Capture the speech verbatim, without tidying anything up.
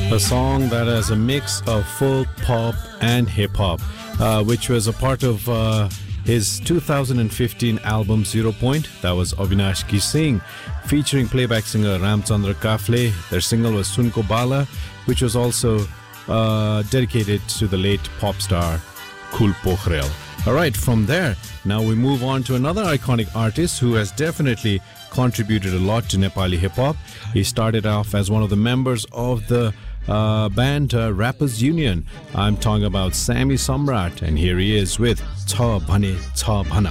A song that has a mix of folk, pop, and hip hop, uh, which was a part of uh, his two thousand fifteen album Zero Point. That was Avinash Ki Singh, featuring playback singer Ramchandra Kafle. Their single was Sunko Bala, which was also uh, dedicated to the late pop star Khul Pokhrel. Alright, from there, now we move on to another iconic artist who has definitely contributed a lot to Nepali hip-hop. He started off as one of the members of the uh, band uh, Rappers Union. I'm talking about Sammy Samrat, and here he is with Cha Bhane Cha Bhana.